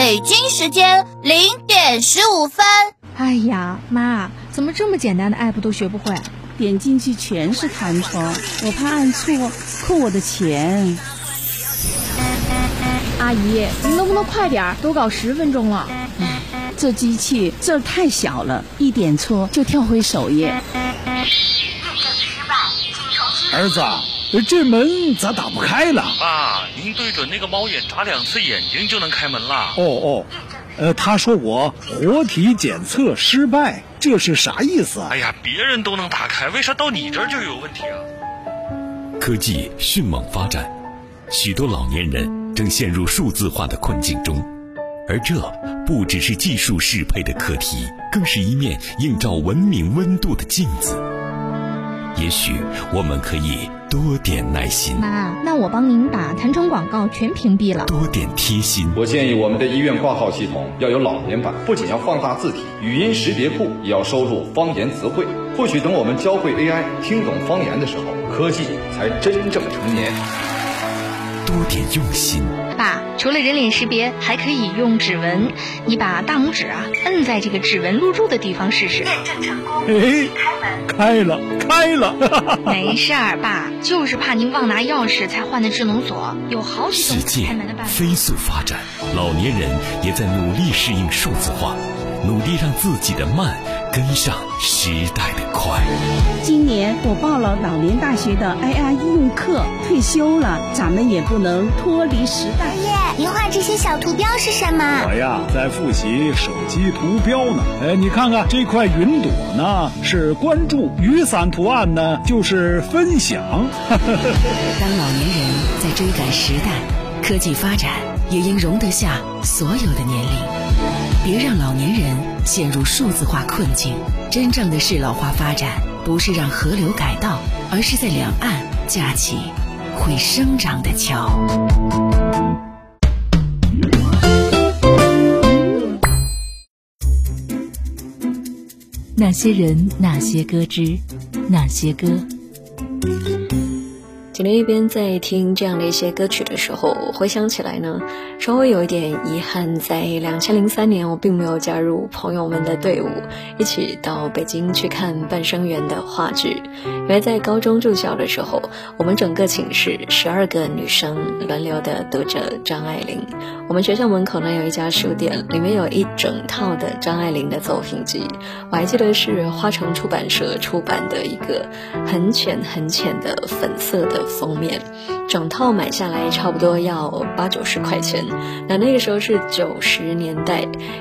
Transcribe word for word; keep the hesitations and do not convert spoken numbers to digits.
北京时间零点十五分。 哎呀，妈，怎么这么简单的 app 都学不会？ 点进去全是弹窗，我怕按错扣我的钱。 阿姨，您能不能快点？都搞十分钟了。 唉，这机器字太小了，一点错就跳回首页。 儿子，这门咋打不开了？ 爸，您对准那个猫眼眨两次眼睛就能开门了。 哦哦，呃，他说我活体检测失败，这是啥意思啊？ 哎呀，别人都能打开，为啥到你这儿就有问题啊？ 科技迅猛发展，许多老年人正陷入数字化的困境中，而这不只是技术适配的课题，更是一面映照文明温度的镜子。也许我们可以多点耐心。 妈，那我帮您把弹窗广告全屏蔽了。 多点贴心。 我建议我们的医院挂号系统要有老年版，不仅要放大字体，语音识别库也要收录方言词汇。或许等我们教会 A I 听懂方言的时候，科技才真正成年。 多点用心。 爸，除了人脸识别，还可以用指纹。你把大拇指啊摁在这个指纹录入的地方试试。 验证成功。哎，开了，开了。 没事儿，爸，就是怕您忘拿钥匙才换的智能锁，有好几种开门的办法。 世界飞速发展，老年人也在努力适应数字化，努力让自己的慢跟上时代的快。 今年我报了老年大学的 A I 应用课，退休了，咱们也不能脱离时代。 爷爷，您画这些小图标是什么？ 我呀，在复习手机图标呢。哎，你看看这块云朵呢，是关注；雨伞图案呢，就是分享。 当老年人在追赶时代，科技发展也应容得下所有的年龄。别让老年人陷入数字化困境。真正的适老化发展，不是让河流改道，而是在两岸架起会生长的桥。 那些人，那些歌之那些歌。 今天一边在听这样的一些歌曲的时候，回想起来呢，稍微有一点遗憾，在两千零三年我并没有加入朋友们的队伍，一起到北京去看半生缘的话剧。因为在高中住校的时候，我们整个寝室十二个女生轮流的读着张爱玲。我们学校门口呢有一家书店，里面有一整套的张爱玲的作品集，我还记得是花城出版社出版的一个很浅很浅的粉色的封面，整套买下来差不多要八九十块钱。那那个时候是九十年代，